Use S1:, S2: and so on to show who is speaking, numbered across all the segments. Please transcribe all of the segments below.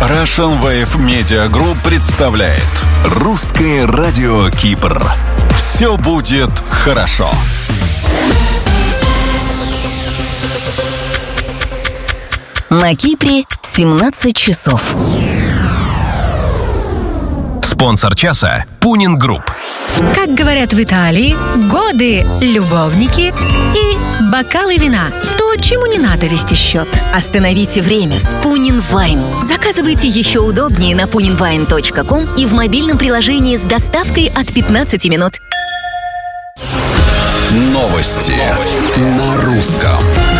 S1: Russian Wave Media Group представляет
S2: Русское радио Кипр.
S1: Все будет хорошо.
S3: На Кипре 17 часов.
S2: Спонсор часа – Пунин Групп.
S4: Как говорят в Италии, годы, любовники и бокалы вина. То, чему не надо вести счет.
S3: Остановите время с Пунин Вайн. Заказывайте еще удобнее на puninwine.com и в мобильном приложении с доставкой от 15 минут.
S1: Новости на русском.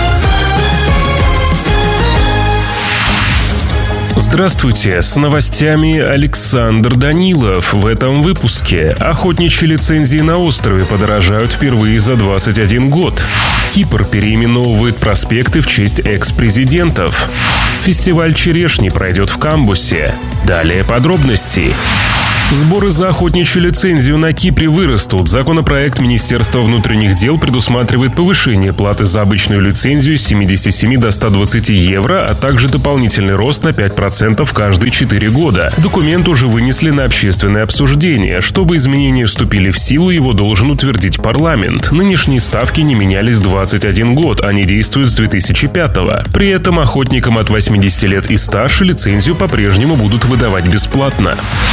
S5: Здравствуйте, с новостями Александр Данилов. В этом выпуске охотничьи лицензии на острове подорожают впервые за 21 год. Кипр переименовывает проспекты в честь экс-президентов. Фестиваль черешни пройдет в камбусе. Далее подробности. Сборы за охотничью лицензию на Кипре вырастут. Законопроект Министерства внутренних дел предусматривает повышение платы за обычную лицензию с 77 до 120 евро, а также дополнительный рост на 5% каждые 4 года. Документ уже вынесли на общественное обсуждение. Чтобы изменения вступили в силу, его должен утвердить парламент. Нынешние ставки не менялись 21 год, они действуют с 2005-го. При этом охотникам от 80 лет и старше лицензию по-прежнему будут выдавать бесплатно.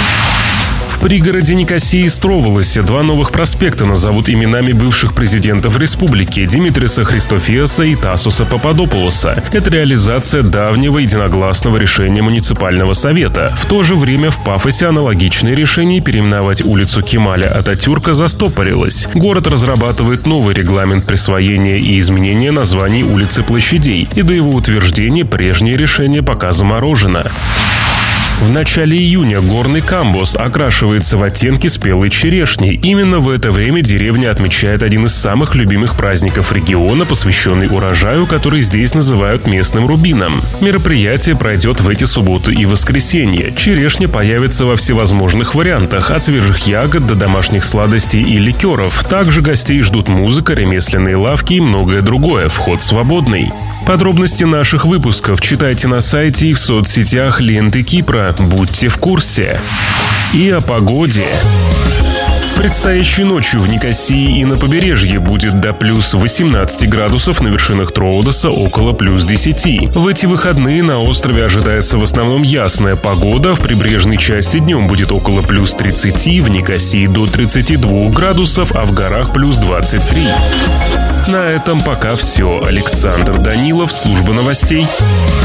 S5: В пригороде Никосии и Строволосе 2 новых проспекта назовут именами бывших президентов республики – Димитриса Христофиаса и Тасуса Пападопулоса. Это реализация давнего единогласного решения муниципального совета. В то же время в Пафосе аналогичное решение переименовать улицу Кемаля Ататюрка застопорилось. Город разрабатывает новый регламент присвоения и изменения названий улиц и площадей, и до его утверждения прежнее решение пока заморожено. В начале июня горный камбус окрашивается в оттенки спелой черешни. Именно в это время деревня отмечает один из самых любимых праздников региона, посвященный урожаю, который здесь называют местным рубином. Мероприятие пройдет в эти субботу и воскресенье. Черешня появится во всевозможных вариантах, от свежих ягод до домашних сладостей и ликеров. Также гостей ждут музыка, ремесленные лавки и многое другое. Вход свободный. Подробности наших выпусков читайте на сайте и в соцсетях ленты Кипра. Будьте в курсе. И о погоде. Предстоящей ночью в Никосии и на побережье будет до плюс 18 градусов, на вершинах Троодоса около плюс 10. В эти выходные на острове ожидается в основном ясная погода. В прибрежной части днем будет около плюс 30, в Никосии до 32 градусов, а в горах плюс 23. На этом пока все. Александр Данилов, служба новостей.